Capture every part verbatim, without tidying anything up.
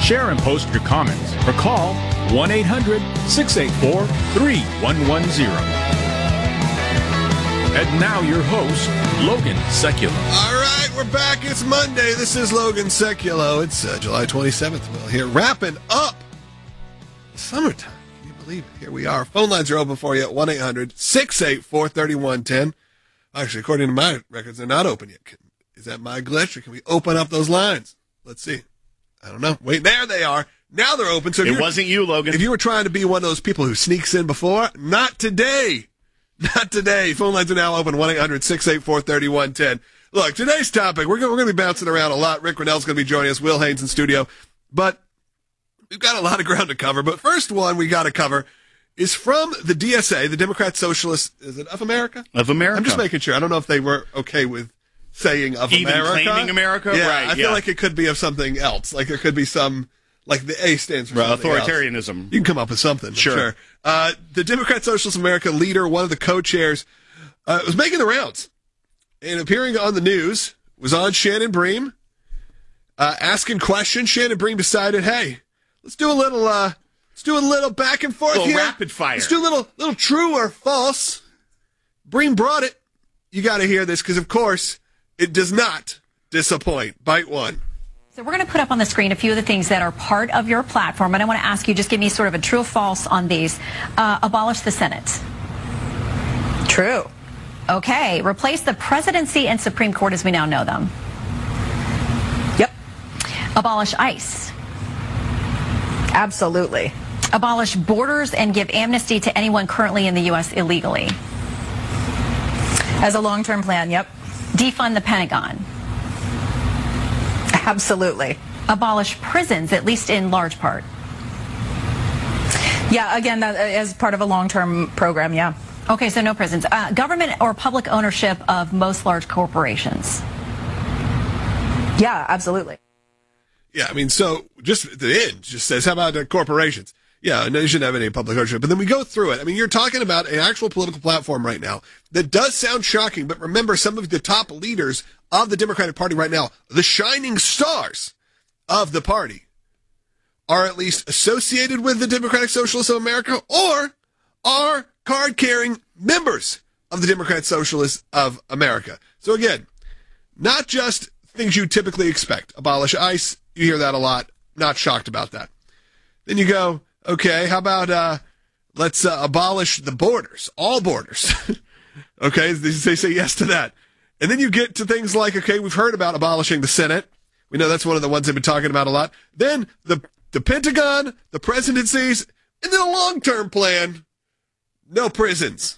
Share and post your comments or call one eight hundred six eight four three one one zero. And now your host, Logan Sekulow. All right, we're back. It's Monday. This is Logan Sekulow. It's uh, July twenty-seventh. Well, here, wrapping up summertime. Can you believe it? Here we are. Phone lines are open for you at one eight hundred six eight four three one one zero. Actually, according to my records, they're not open yet. Can, is that my glitch, or can we open up those lines? Let's see. I don't know. Wait, there they are. Now they're open. So it wasn't you, Logan. If you were trying to be one of those people who sneaks in before, not today. Not today. Phone lines are now open, one eight hundred six eight four three one one zero. Look, today's topic, we're going we're to be bouncing around a lot. Rick Rennell's going to be joining us, Will Haynes in studio. But we've got a lot of ground to cover. But first one we got to cover is from the D S A, the Democrat Socialist, is it of America? Of America. I'm just making sure. I don't know if they were okay with saying of Even America. Even claiming America? Yeah, right, I feel yeah. like it could be of something else. Like there could be some... Like the A stands for right, something authoritarianism. else. You can come up with something. Sure. sure. Uh, the Democrat Socialist America leader, one of the co-chairs, uh, was making the rounds and appearing on the news, was on Shannon Bream, uh, asking questions. Shannon Bream decided, hey, let's do a little, uh, let's do a little back and forth a little here. rapid fire. Let's do a little, little true or false. Bream brought it. You got to hear this because, of course, it does not disappoint. Bite one. So we're going to put up on the screen a few of the things that are part of your platform, and I want to ask you, just give me sort of a true or false on these. Uh, abolish the Senate. True. Okay. Replace the presidency and Supreme Court as we now know them. Yep. Abolish ICE. Absolutely. Abolish borders and give amnesty to anyone currently in the U S illegally. As a long-term plan, yep. Defund the Pentagon. Absolutely. Abolish prisons, at least in large part. Yeah, again, that, as part of a long-term program, yeah. Okay, so no prisons. Uh, government or public ownership of most large corporations. Yeah, absolutely. Yeah, I mean, so just at the end, just says, how about uh, corporations? Yeah, no, you shouldn't have any public ownership. But then we go through it. I mean, you're talking about an actual political platform right now that does sound shocking, but remember, some of the top leaders of the Democratic Party right now, the shining stars of the party, are at least associated with the Democratic Socialists of America or are card-carrying members of the Democratic Socialists of America. So again, not just things you typically expect. Abolish ICE, you hear that a lot. Not shocked about that. Then you go, okay, how about uh, let's uh, abolish the borders, all borders. Okay, they say yes to that. And then you get to things like, okay, we've heard about abolishing the Senate. We know that's one of the ones they've been talking about a lot. Then the the Pentagon, the presidencies, and then a long-term plan, no prisons.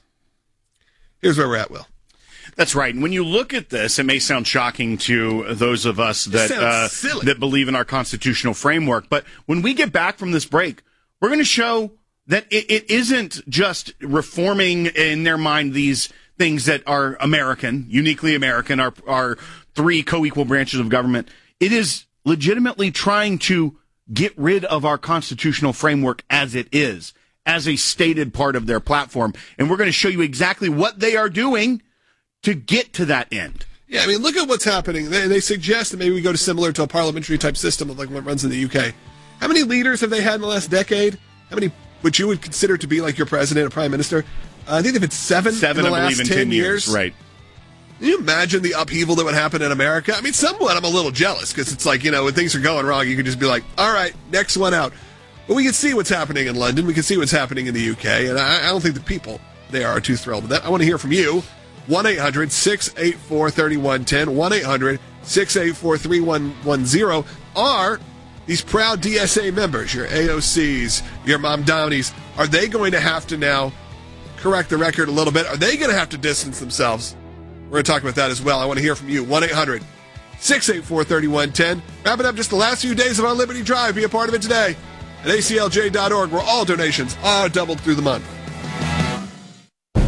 Here's where we're at, Will. That's right. And when you look at this, it may sound shocking to those of us that uh, that believe in our constitutional framework. But when we get back from this break, we're going to show that it, it isn't just reforming in their mind these things that are American, uniquely American, our, our three co-equal branches of government. It is legitimately trying to get rid of our constitutional framework as it is, as a stated part of their platform. And we're going to show you exactly what they are doing to get to that end. Yeah, I mean, look at what's happening. They, they suggest that maybe we go to similar to a parliamentary type system of like what runs in the U K. How many leaders have they had in the last decade? How many which you would consider to be like your president or prime minister? Uh, I think they've had seven, seven in the I last believe in ten, ten years. years. Right. Can you imagine the upheaval that would happen in America? I mean, somewhat I'm a little jealous because it's like, you know, when things are going wrong, you can just be like, all right, next one out. But we can see what's happening in London. We can see what's happening in the U K. And I, I don't think the people there are too thrilled with that. I want to hear from you. one eight hundred six eight four three one one zero. one eight hundred six eight four three one one zero. Are these proud D S A members, your A O Cs, your Mamdani's, are they going to have to now correct the record a little bit? Are they going to have to distance themselves? We're going to talk about that as well. I want to hear from you. one eight hundred six eight four three one one zero. Wrapping up just the last few days of our Liberty Drive. Be a part of it today at A C L J dot org, where all donations are doubled through the month.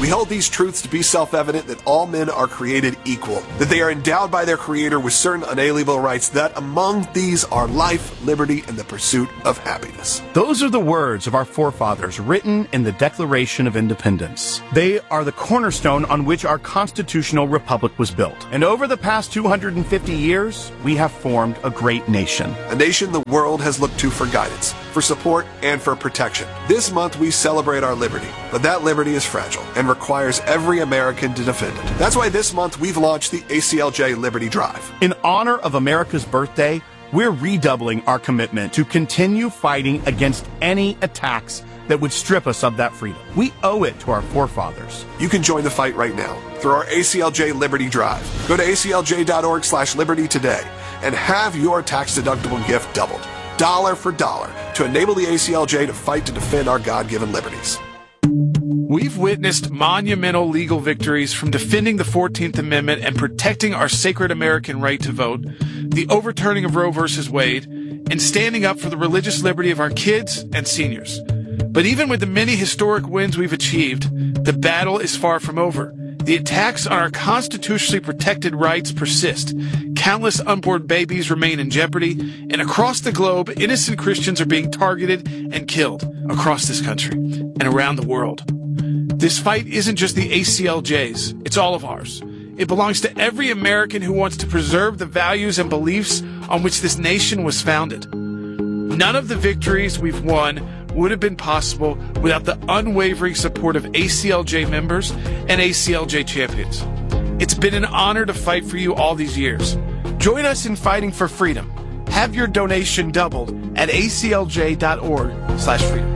We hold these truths to be self-evident that all men are created equal, that they are endowed by their Creator with certain unalienable rights, that among these are life, liberty, and the pursuit of happiness. Those are the words of our forefathers written in the Declaration of Independence. They are the cornerstone on which our constitutional republic was built. And over the past two hundred fifty years, we have formed a great nation. A nation the world has looked to for guidance, for support, and for protection. This month we celebrate our liberty, but that liberty is fragile and requires every American to defend it. That's why this month we've launched the A C L J Liberty Drive. In honor of America's birthday, we're redoubling our commitment to continue fighting against any attacks that would strip us of that freedom. We owe it to our forefathers. You can join the fight right now through our A C L J Liberty Drive. Go to A C L J dot org slash liberty today and have your tax-deductible gift doubled, dollar for dollar, to enable the A C L J to fight to defend our God-given liberties. We've witnessed monumental legal victories from defending the fourteenth Amendment and protecting our sacred American right to vote, the overturning of Roe versus Wade, and standing up for the religious liberty of our kids and seniors. But even with the many historic wins we've achieved, the battle is far from over. The attacks on our constitutionally protected rights persist. Countless unborn babies remain in jeopardy, and across the globe, innocent Christians are being targeted and killed across this country and around the world. This fight isn't just the A C L J's, it's all of ours. It belongs to every American who wants to preserve the values and beliefs on which this nation was founded. None of the victories we've won would have been possible without the unwavering support of A C L J members and A C L J champions. It's been an honor to fight for you all these years. Join us in fighting for freedom. Have your donation doubled at A C L J dot org slash freedom.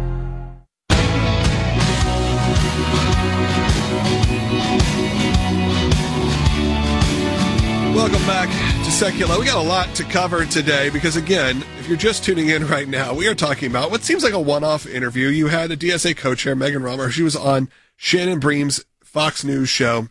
Welcome back to Secular. We got a lot to cover today because, again, if you're just tuning in right now, we are talking about what seems like a one-off interview. You had a D S A co-chair, Megan Romer. She was on Shannon Bream's Fox News show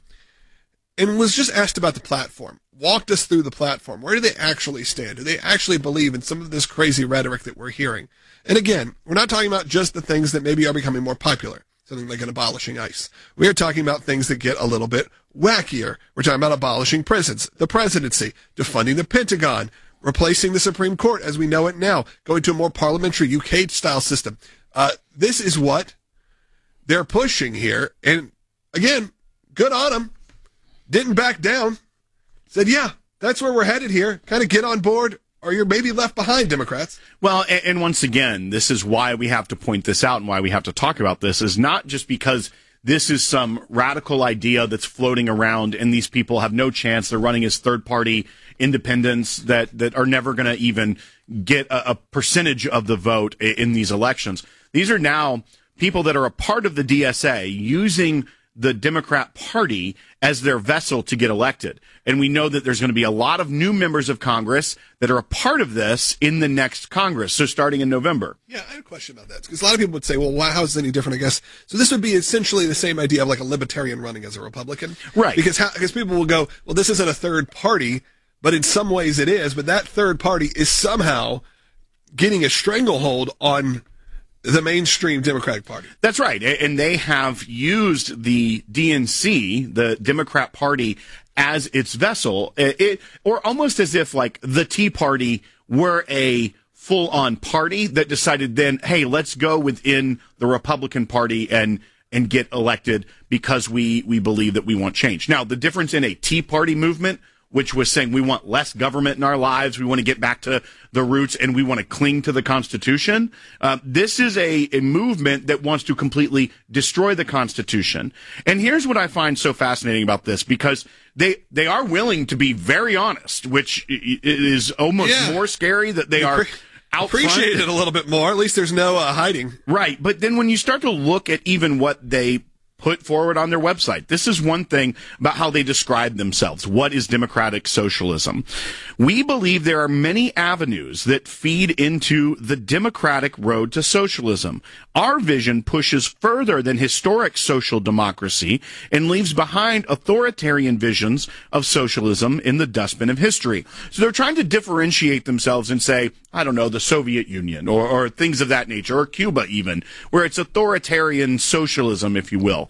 and was just asked about the platform. Walked us through the platform. Where do they actually stand? Do they actually believe in some of this crazy rhetoric that we're hearing? And again, we're not talking about just the things that maybe are becoming more popular, something like an abolishing ICE. We are talking about things that get a little bit wackier. We're talking about abolishing prisons, the presidency, defunding the Pentagon, replacing the Supreme Court as we know it now, going to a more parliamentary U K-style system. Uh, this is what they're pushing here. And again, good on them. Didn't back down. Said, yeah, that's where we're headed here. Kind of get on board, or you're maybe left behind, Democrats. Well, and, and once again, this is why we have to point this out and why we have to talk about this, is not just because this is some radical idea that's floating around and these people have no chance. They're running as third-party independents that, that are never going to even get a, a percentage of the vote in, in these elections. These are now people that are a part of the D S A using the Democrat Party as their vessel to get elected. And we know that there's going to be a lot of new members of Congress that are a part of this in the next Congress, so starting in November. Yeah, I have a question about that, because a lot of people would say, well, why, how is this any different, I guess? So this would be essentially the same idea of like a libertarian running as a Republican. Right. Because, how, because people will go, well, this isn't a third party, but in some ways it is, but that third party is somehow getting a stranglehold on the mainstream Democratic Party. That's right. And they have used the D N C, the Democrat Party, as its vessel, it, or almost as if like the Tea Party were a full-on party that decided then, hey, let's go within the Republican Party and and get elected because we, we believe that we want change. Now, the difference in a Tea Party movement, which was saying we want less government in our lives, we want to get back to the roots, and we want to cling to the Constitution. Uh, this is a, a movement that wants to completely destroy the Constitution. And here's what I find so fascinating about this, because they they are willing to be very honest, which is almost yeah. more scary that they are out appreciate front. it a little bit more. At least there's no uh, hiding. Right. But then when you start to look at even what they put forward on their website. This is one thing about how they describe themselves. What is democratic socialism? We believe there are many avenues that feed into the democratic road to socialism. Our vision pushes further than historic social democracy and leaves behind authoritarian visions of socialism in the dustbin of history. So they're trying to differentiate themselves and say, I don't know, the Soviet Union or, or things of that nature, or Cuba even, where it's authoritarian socialism, if you will.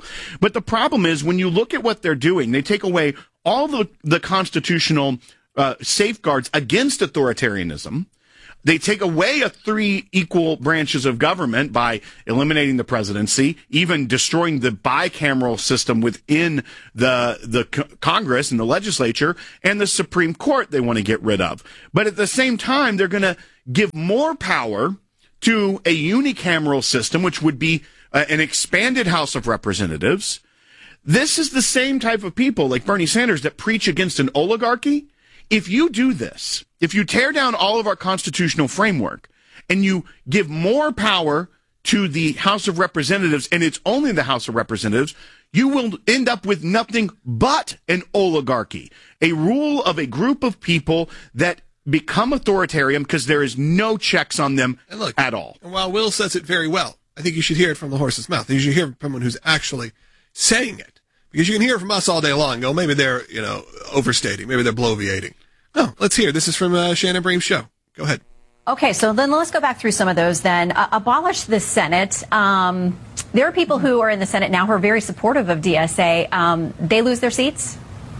well. But the problem is when you look at what they're doing, they take away all the, the constitutional uh, safeguards against authoritarianism. They take away a three equal branches of government by eliminating the presidency, even destroying the bicameral system within the the co- Congress and the legislature, and the Supreme Court they want to get rid of. But at the same time, they're going to give more power to a unicameral system, which would be uh, an expanded House of Representatives. This is the same type of people like Bernie Sanders that preach against an oligarchy. If you do this, if you tear down all of our constitutional framework and you give more power to the House of Representatives, and it's only the House of Representatives, you will end up with nothing but an oligarchy, a rule of a group of people that become authoritarian because there is no checks on them and look, at all. And while Will says it very well, I think you should hear it from the horse's mouth. You should hear it from someone who's actually saying it. Because you can hear from us all day long and go, maybe they're, you know, overstating. Maybe they're bloviating. No, let's hear. This is from uh, Shannon Bream's show. Go ahead. Okay, so then let's go back through some of those then. Uh, abolish the Senate. Um, there are people who are in the Senate now who are very supportive of D S A. Um, they lose their seats?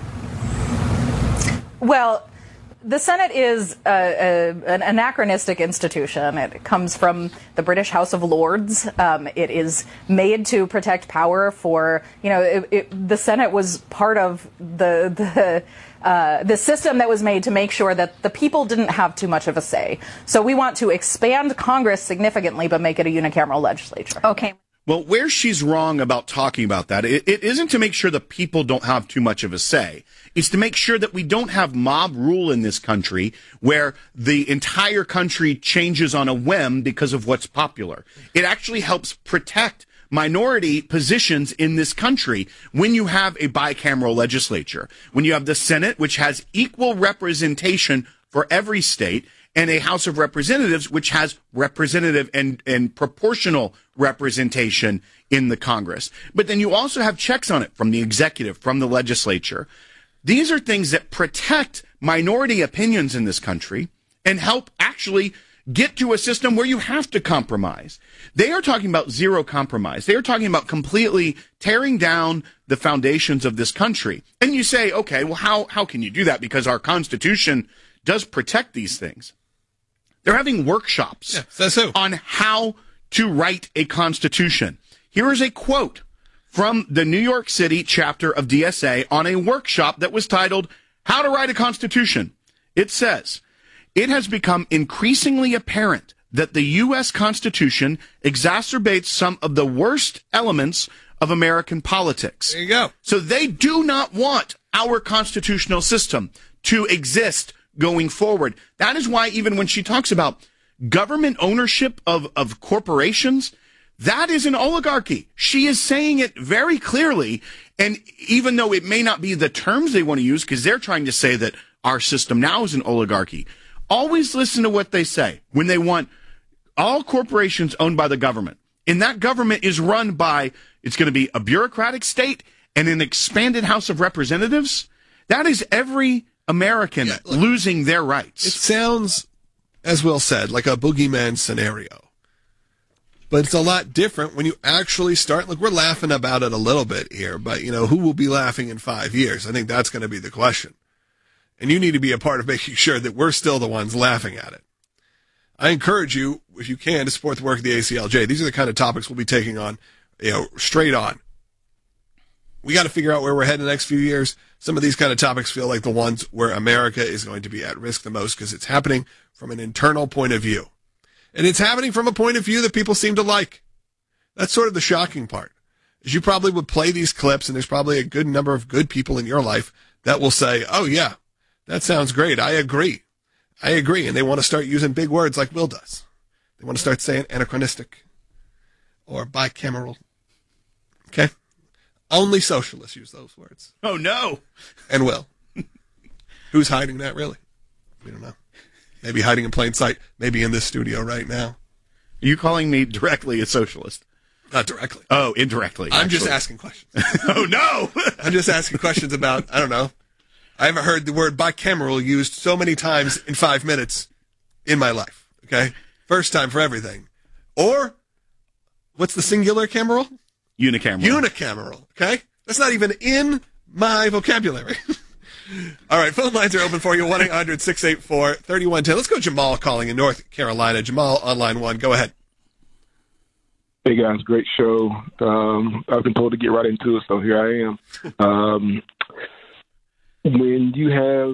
Well, the Senate is a, a, an anachronistic institution. It comes from the British House of Lords. Um, it is made to protect power for, you know, it, it, the Senate was part of the the uh, the system that was made to make sure that the people didn't have too much of a say. So we want to expand Congress significantly, but make it a unicameral legislature. Okay. Well, where she's wrong about talking about that, it, it isn't to make sure the people don't have too much of a say. It's to make sure that we don't have mob rule in this country where the entire country changes on a whim because of what's popular. It actually helps protect minority positions in this country when you have a bicameral legislature, when you have the Senate, which has equal representation for every state, and a House of Representatives, which has representative and, and proportional representation in the Congress. But then you also have checks on it from the executive, from the legislature. These are things that protect minority opinions in this country and help actually get to a system where you have to compromise. They are talking about zero compromise. They are talking about completely tearing down the foundations of this country. And you say, okay, well, how, how can you do that? Because our Constitution does protect these things. They're having workshops yeah, says who. on how to write a constitution. Here is a quote from the New York City chapter of D S A on a workshop that was titled, How to Write a Constitution. It says, it has become increasingly apparent that the U S Constitution exacerbates some of the worst elements of American politics. There you go. So they do not want our constitutional system to exist going forward. That is why even when she talks about government ownership of, of corporations, that is an oligarchy. She is saying it very clearly. And even though it may not be the terms they want to use, because they're trying to say that our system now is an oligarchy, always listen to what they say when they want all corporations owned by the government. And that government is run by, it's going to be a bureaucratic state and an expanded House of Representatives. That is every American yeah, look, losing their rights. It sounds, as Will said, like a boogeyman scenario. But it's a lot different when you actually start. Look, we're laughing about it a little bit here, but, you know, who will be laughing in five years? I think that's going to be the question. And you need to be a part of making sure that we're still the ones laughing at it. I encourage you, if you can, to support the work of the A C L J. These are the kind of topics we'll be taking on, you know, straight on. We got to figure out where we're heading the next few years. Some of these kind of topics feel like the ones where America is going to be at risk the most because it's happening from an internal point of view. And it's happening from a point of view that people seem to like. That's sort of the shocking part. Is you probably would play these clips, and there's probably a good number of good people in your life that will say, oh, yeah, that sounds great. I agree. I agree. And they want to start using big words like Will does. They want to start saying anachronistic or bicameral. Okay? Only socialists use those words. Oh, no. And Will. Who's hiding that, really? We don't know. Maybe hiding in plain sight. Maybe in this studio right now. Are you calling me directly a socialist? Not directly. Oh, indirectly. I'm actually. just asking questions. Oh, no. I'm just asking questions about, I don't know. I haven't heard the word bicameral used so many times in five minutes in my life. Okay? First time for everything. Or, what's the singular cameral? Unicameral. Unicameral, okay? That's not even in my vocabulary. All right, phone lines are open for you, one eight hundred six eight four three one one zero. Let's go Jamal calling in North Carolina. Jamal on line one. Go ahead. Hey, guys, great show. Um, I've been told to get right into it, so here I am. Um, when you have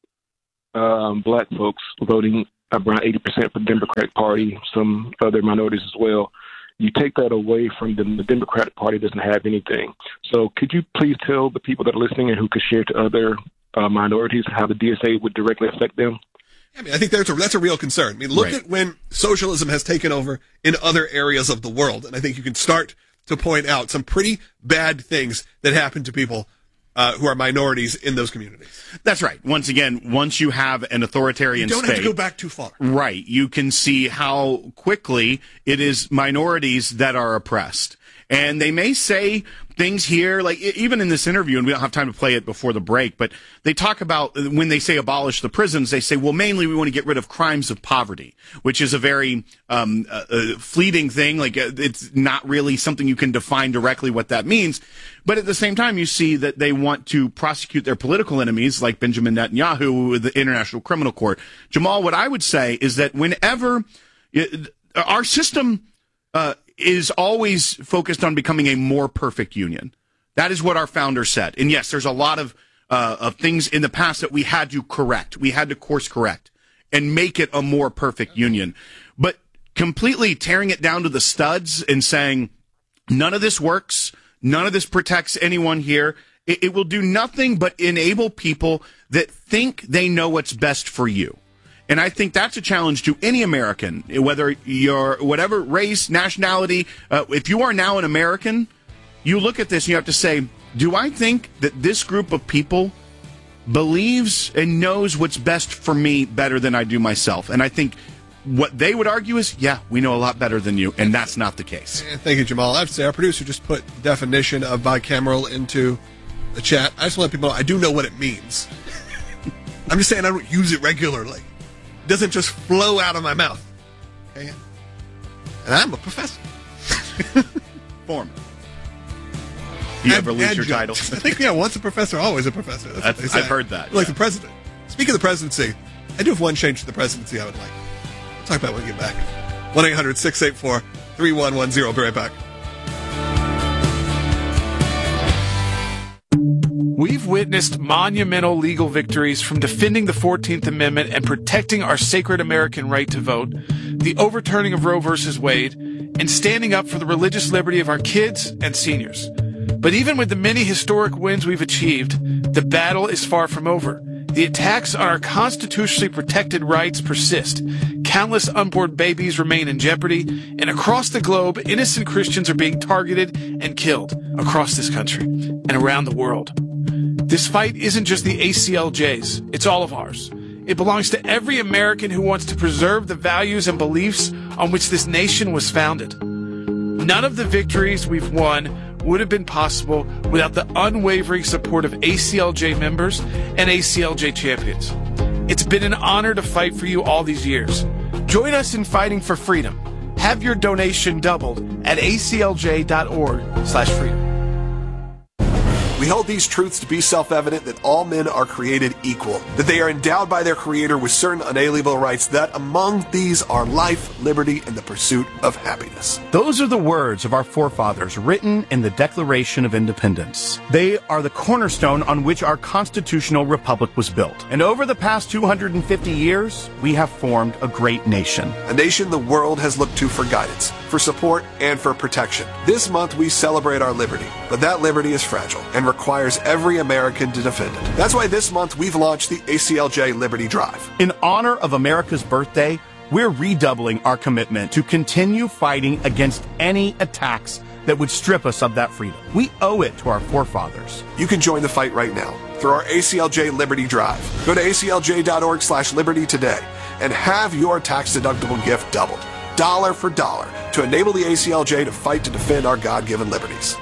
um, black folks voting around eighty percent for the Democratic Party, some other minorities as well, you take that away from them. The Democratic Party doesn't have anything. So could you please tell the people that are listening and who could share to other uh, minorities how the D S A would directly affect them? I mean, I think that's a, that's a real concern. I mean, look right. at when socialism has taken over in other areas of the world. And I think you can start to point out some pretty bad things that happen to people uh, who are minorities in those communities. That's right. Once again, once you have an authoritarian state, you don't state, have to go back too far. Right. You can see how quickly it is minorities that are oppressed. And they may say things here, like even in this interview, and we don't have time to play it before the break, but they talk about when they say abolish the prisons, they say, well, mainly we want to get rid of crimes of poverty, which is a very um, uh, uh, fleeting thing. Like uh, it's not really something you can define directly what that means. But at the same time, you see that they want to prosecute their political enemies like Benjamin Netanyahu with the International Criminal Court. Jamal, what I would say is that whenever it, our system uh, is always focused on becoming a more perfect union. That is what our founder said. And yes, there's a lot of uh, of things in the past that we had to correct. We had to course correct and make it a more perfect union. But completely tearing it down to the studs and saying, none of this works, none of this protects anyone here, it, it will do nothing but enable people that think they know what's best for you. And I think that's a challenge to any American, whether you're whatever race, nationality. Uh, if you are now an American, you look at this and you have to say, do I think that this group of people believes and knows what's best for me better than I do myself? And I think what they would argue is, yeah, we know a lot better than you, and that's not the case. Thank you, Jamal. I have to say, our producer just put definition of bicameral into the chat. I just want to let people know I do know what it means. I'm just saying I don't use it regularly. Doesn't just flow out of my mouth. Okay? And I'm a professor. Form. You and, ever lose and your judge. title? I think, yeah, once a professor, always a professor. That's That's, what they say. I've heard that. Like yeah. the president. Speaking of the presidency, I do have one change to the presidency I would like. We'll talk about it when we get back. one eight hundred six eight four three one one zero. Be right back. We've witnessed monumental legal victories from defending the fourteenth Amendment and protecting our sacred American right to vote, the overturning of Roe versus Wade, and standing up for the religious liberty of our kids and seniors. But even with the many historic wins we've achieved, the battle is far from over. The attacks on our constitutionally protected rights persist. Countless unborn babies remain in jeopardy, and across the globe, innocent Christians are being targeted and killed across this country and around the world. This fight isn't just the A C L J's, it's all of ours. It belongs to every American who wants to preserve the values and beliefs on which this nation was founded. None of the victories we've won would have been possible without the unwavering support of A C L J members and A C L J champions. It's been an honor to fight for you all these years. Join us in fighting for freedom. Have your donation doubled at A C L J dot org slash freedom. We hold these truths to be self-evident that all men are created equal, that they are endowed by their Creator with certain unalienable rights, that among these are life, liberty, and the pursuit of happiness. Those are the words of our forefathers written in the Declaration of Independence. They are the cornerstone on which our constitutional republic was built. And over the past two hundred fifty years, we have formed a great nation. A nation the world has looked to for guidance, for support, and for protection. This month we celebrate our liberty, but that liberty is fragile and requires every American to defend it. That's why this month we've launched the A C L J Liberty Drive. In honor of America's birthday, we're redoubling our commitment to continue fighting against any attacks that would strip us of that freedom. We owe it to our forefathers. You can join the fight right now through our A C L J Liberty Drive. Go to A C L J dot org slash liberty today and have your tax-deductible gift doubled, dollar for dollar, to enable the A C L J to fight to defend our God-given liberties.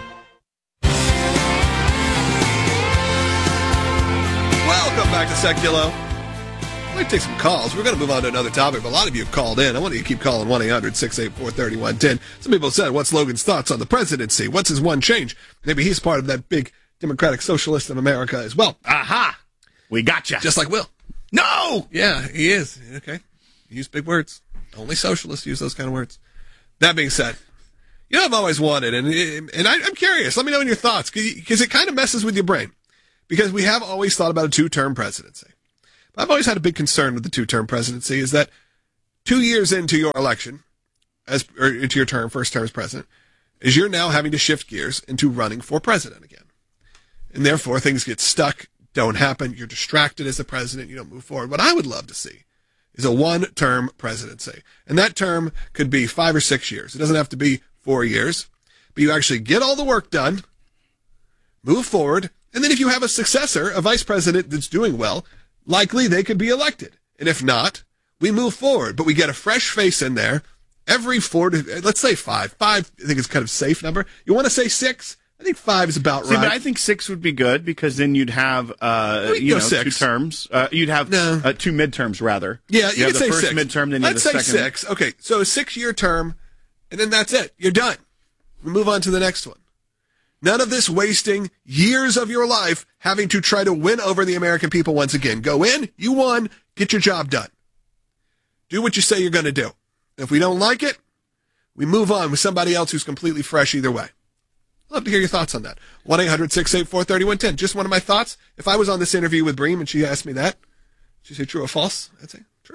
Welcome back to Seculo. I'd like to take some calls. We're going to move on to another topic, but a lot of you have called in. I want you to keep calling one eight hundred six eight four three one one zero. Some people said, what's Logan's thoughts on the presidency? What's his one change? Maybe he's part of that big Democratic Socialist of America as well. Aha! We gotcha. Just like Will. No! Yeah, he is. Okay. Use big words. Only socialists use those kind of words. That being said, you know, I've always wanted, and and I, I'm curious. Let me know your thoughts, because it kind of messes with your brain. Because we have always thought about a two-term presidency. But I've always had a big concern with the two-term presidency is that two years into your election, as or into your term, first term as president, is you're now having to shift gears into running for president again. And therefore, things get stuck, don't happen, you're distracted as the president, you don't move forward. What I would love to see is a one-term presidency. And that term could be five or six years. It doesn't have to be four years. But you actually get all the work done, move forward, and then if you have a successor, a vice president that's doing well, likely they could be elected. And if not, we move forward. But we get a fresh face in there every four to, let's say five. Five, I think is kind of a safe number. You want to say six? I think five is about See, right. But I think six would be good because then you'd have, uh, you know, six. two terms. Uh, you'd have no. uh, two midterms, rather. Yeah, you, you could have say the first six. midterm, then you Let's have the say second. six. Okay, so a six-year term, and then that's it. You're done. We move on to the next one. None of this wasting years of your life having to try to win over the American people once again. Go in, you won, get your job done. Do what you say you're going to do. If we don't like it, we move on with somebody else who's completely fresh either way. I'd love to hear your thoughts on that. one eight hundred six eight four three one one zero. Just one of my thoughts. If I was on this interview with Bream and she asked me that, she'd say true or false? I'd say true.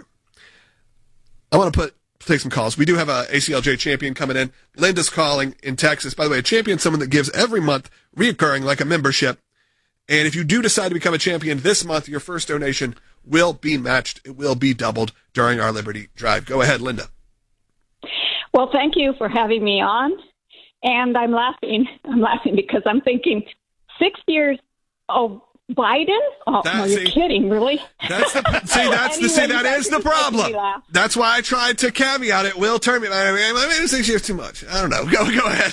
I want to put take some calls. We do have a A C L J champion coming in. Linda's calling in Texas. By the way, a champion, someone that gives every month, reoccurring like a membership. And if you do decide to become a champion this month, your first donation will be matched. It will be doubled during our Liberty Drive. Go ahead, Linda. Well, thank you for having me on. And I'm laughing. I'm laughing because I'm thinking six years. Oh, Biden? Oh, That- no, you're see- kidding, really? That's the see. That's the see. Anyway, That you is guys the are making me problem. laugh. That's why I tried to caveat it. Will turn me. I mean, I made six years too much. I don't know. Go go ahead.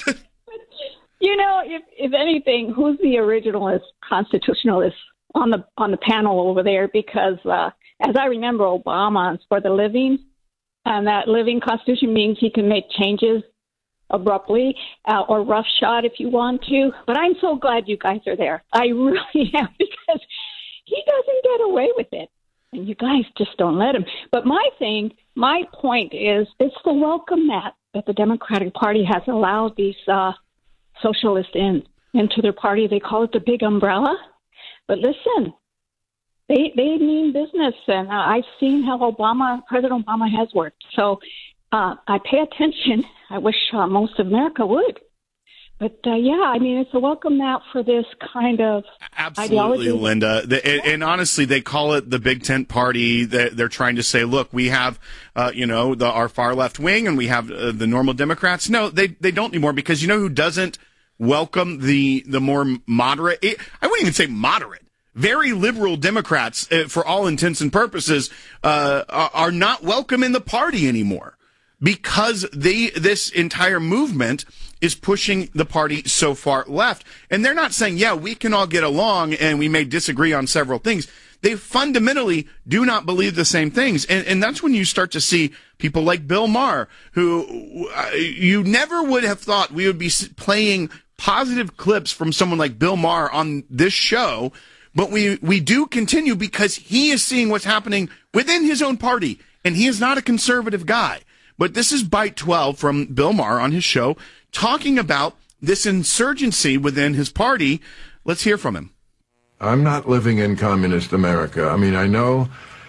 You know, if if anything, who's the originalist constitutionalist on the on the panel over there? Because uh, as I remember, Obama is for the living, and that living constitution means he can make changes abruptly uh, or roughshod if you want to. But I'm so glad you guys are there. I really am, because he doesn't get away with it, and you guys just don't let him. But my thing, my point is, it's the welcome mat that the Democratic Party has allowed these uh, socialists in into their party. They call it the big umbrella. But listen, they they mean business, and uh, I've seen how Obama, President Obama, has worked. So uh, I pay attention. I wish uh, most of America would. But, uh, yeah, I mean, it's a welcome mat for this kind of Absolutely, ideology. Linda. The, and, and honestly, they call it the Big Tent Party. They're, they're trying to say, look, we have, uh, you know, the, our far left wing and we have uh, the normal Democrats. No, they, they don't anymore, because you know who doesn't welcome the, the more moderate, I wouldn't even say moderate, very liberal Democrats, uh, for all intents and purposes, uh, are, are not welcome in the party anymore. Because they, this entire movement is pushing the party so far left. And they're not saying, yeah, we can all get along and we may disagree on several things. They fundamentally do not believe the same things. And, and that's when you start to see people like Bill Maher, who uh, you never would have thought we would be playing positive clips from someone like Bill Maher on this show. But we, we do continue because he is seeing what's happening within his own party. And he is not a conservative guy. But this is Bite twelve from Bill Maher on his show, talking about this insurgency within his party. Let's hear from him. I'm not living in communist America. I mean, I know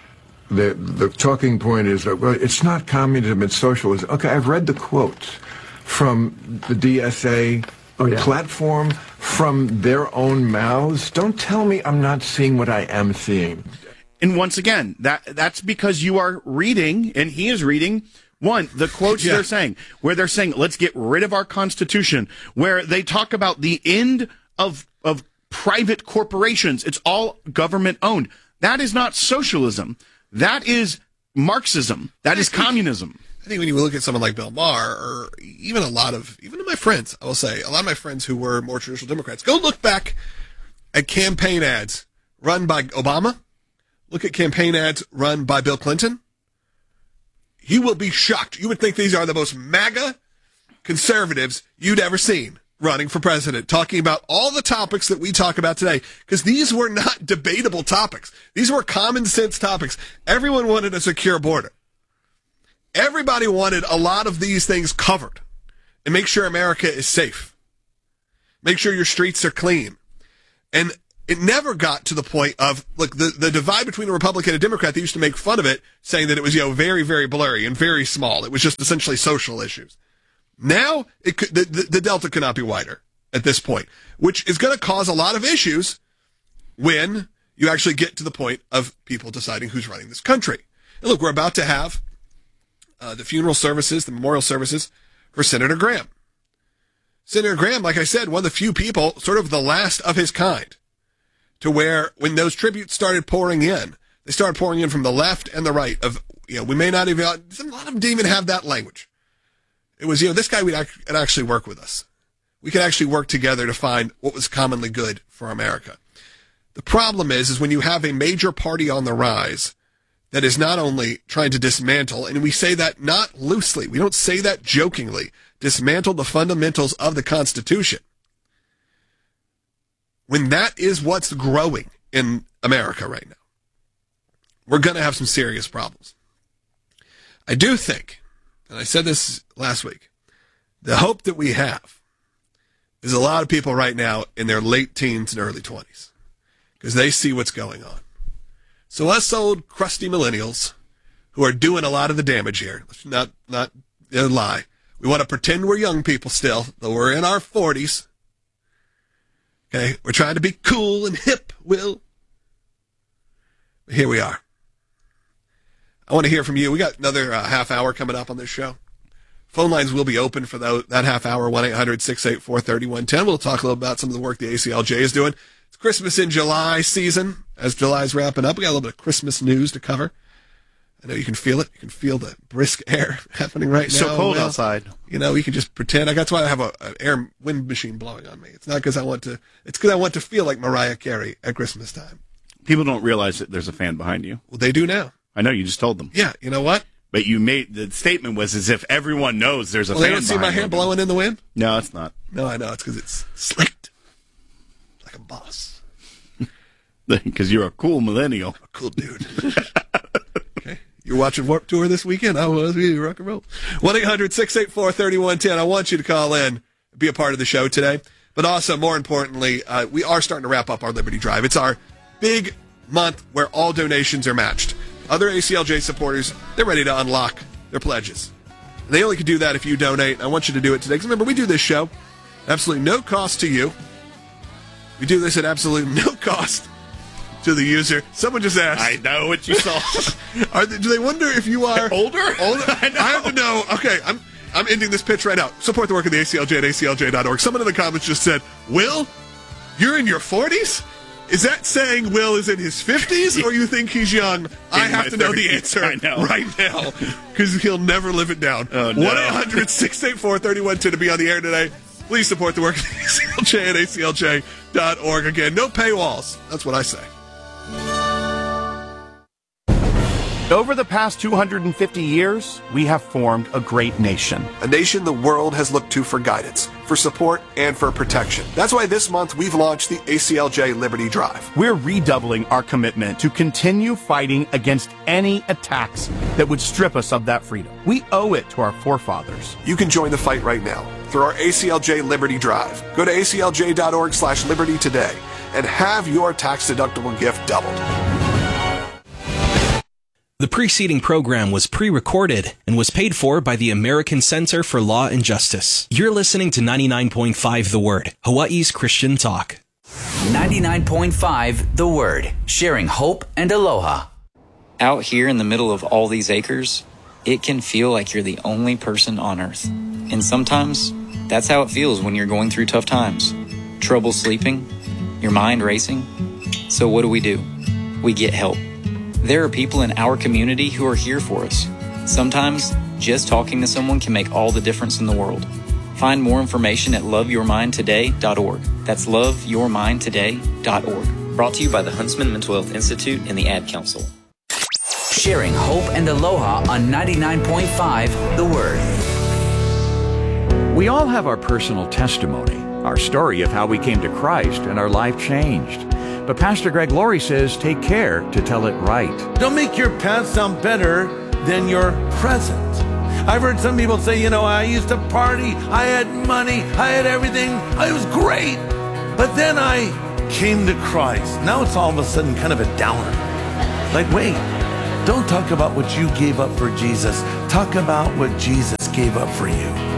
the the talking point is that, well, it's not communism, it's socialism. Okay, I've read the quotes from the D S A oh, yeah. platform, from their own mouths. Don't tell me I'm not seeing what I am seeing. And once again, that that's because you are reading, and he is reading, one, the quotes yeah. they're saying, where they're saying, let's get rid of our Constitution, where they talk about the end of of private corporations. It's all government owned. That is not socialism. That is Marxism. That is communism. I think when you look at someone like Bill Maher, or even a lot of, even my friends, I will say, a lot of my friends who were more traditional Democrats, go look back at campaign ads run by Obama, look at campaign ads run by Bill Clinton, you will be shocked. You would think these are the most MAGA conservatives you'd ever seen running for president, talking about all the topics that we talk about today, because these were not debatable topics. These were common sense topics. Everyone wanted a secure border. Everybody wanted a lot of these things covered and make sure America is safe. Make sure your streets are clean. And it never got to the point of, look, the, the divide between a Republican and a Democrat, they used to make fun of it, saying that it was, you know, very, very blurry and very small. It was just essentially social issues. Now, it could, the, the, the delta cannot be wider at this point, which is going to cause a lot of issues when you actually get to the point of people deciding who's running this country. And look, we're about to have uh, the funeral services, the memorial services for Senator Graham. Senator Graham, like I said, one of the few people, sort of the last of his kind, to where when those tributes started pouring in, they started pouring in from the left and the right of, you know, we may not even, a lot of them didn't even have that language. It was, you know, this guy would actually work with us. We could actually work together to find what was commonly good for America. The problem is, is when you have a major party on the rise that is not only trying to dismantle, and we say that not loosely, we don't say that jokingly, dismantle the fundamentals of the Constitution. When that is what's growing in America right now, we're going to have some serious problems. I do think, and I said this last week, the hope that we have is a lot of people right now in their late teens and early twenties, because they see what's going on. So us old crusty millennials who are doing a lot of the damage here, let's not, not you know, lie. We want to pretend we're young people still, though we're in our forties. Okay, we're trying to be cool and hip, Will. But here we are. I want to hear from you. We got another uh, half hour coming up on this show. Phone lines will be open for that, that half hour, one eight hundred six eight four three one one zero. We'll talk a little about some of the work the A C L J is doing. It's Christmas in July season. As July's wrapping up, we got a little bit of Christmas news to cover. I know you can feel it. You can feel the brisk air happening right it's now. So cold Will. outside. You know, you can just pretend. That's why I have a, an air wind machine blowing on me. It's not because I want to. It's because I want to feel like Mariah Carey at Christmas time. People don't realize that there's a fan behind you. Well, they do now. I know. You just told them. Yeah. You know what? But you made the statement was as if everyone knows there's a well, fan. They don't see my hair them. blowing in the wind. No, it's not. No, I know. It's because it's slicked like a boss. Because you're a cool millennial. I'm a cool dude. Okay. You're watching Warped Tour this weekend? I was. We rock and roll. one eight hundred six eight four three one one zero. I want you to call in, be a part of the show today. But also, more importantly, uh, we are starting to wrap up our Liberty Drive. It's our big month where all donations are matched. Other A C L J supporters, they're ready to unlock their pledges. They only can do that if you donate. I want you to do it today. Because remember, we do this show absolutely no cost to you. We do this at absolutely no cost to the user. Someone just asked. I know what you saw. Are they, do they wonder if you are older? Older? I, I have to know. Okay, I'm I'm ending this pitch right now. Support the work of the A C L J at A C L J dot org. Someone in the comments just said, Will, you're in your forties? Is that saying Will is in his fifties, or you think he's young? I have to know the answer right now, because he'll never live it down. Oh, no. one eight hundred six eight four three one one zero to be on the air today. Please support the work of the A C L J at A C L J dot org. Again, no paywalls. That's what I say. Over the past two hundred fifty years, we have formed a great nation. A nation the world has looked to for guidance, for support, and for protection. That's why this month we've launched the A C L J Liberty Drive. We're redoubling our commitment to continue fighting against any attacks that would strip us of that freedom. We owe it to our forefathers. You can join the fight right now through our A C L J Liberty Drive. Go to A C L J dot org slash liberty today and have your tax-deductible gift doubled. The preceding program was pre-recorded and was paid for by the American Center for Law and Justice. You're listening to ninety-nine point five The Word, Hawaii's Christian talk. ninety-nine point five The Word, sharing hope and aloha. Out here in the middle of all these acres, it can feel like you're the only person on earth. And sometimes, that's how it feels when you're going through tough times. Trouble sleeping, your mind racing. So what do we do? We get help. There are people in our community who are here for us. Sometimes, just talking to someone can make all the difference in the world. Find more information at love your mind today dot org. That's love your mind today dot org. Brought to you by the Huntsman Mental Health Institute and the Ad Council. Sharing hope and aloha on ninety-nine point five The Word. We all have our personal testimony, our story of how we came to Christ and our life changed. But Pastor Greg Laurie says take care to tell it right. Don't make your past sound better than your present. I've heard some people say, you know, I used to party, I had money, I had everything, it was great. But then I came to Christ. Now it's all of a sudden kind of a downer. Like, wait, don't talk about what you gave up for Jesus. Talk about what Jesus gave up for you.